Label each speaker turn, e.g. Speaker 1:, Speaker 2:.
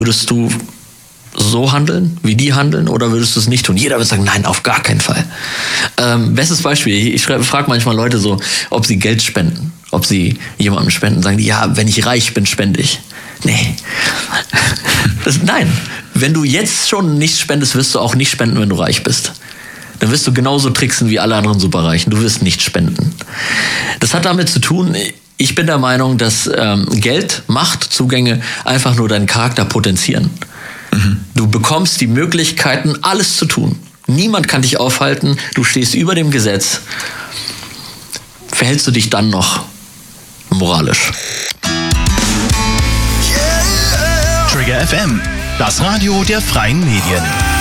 Speaker 1: Würdest du so handeln, wie die handeln, oder würdest du es nicht tun? Jeder wird sagen, nein, auf gar keinen Fall. Bestes Beispiel, ich frage manchmal Leute so, ob sie Geld spenden, ob sie jemandem spenden. Sagen die, ja, wenn ich reich bin, spende ich. Nee. Nein, wenn du jetzt schon nichts spendest, wirst du auch nicht spenden, wenn du reich bist. Dann wirst du genauso tricksen wie alle anderen Superreichen. Du wirst nicht spenden. Das hat damit zu tun, ich bin der Meinung, dass Geld, Macht, Zugänge einfach nur deinen Charakter potenzieren. Du bekommst die Möglichkeiten, alles zu tun. Niemand kann dich aufhalten. Du stehst über dem Gesetz. Verhältst du dich dann noch moralisch?
Speaker 2: Trigger FM, das Radio der freien Medien.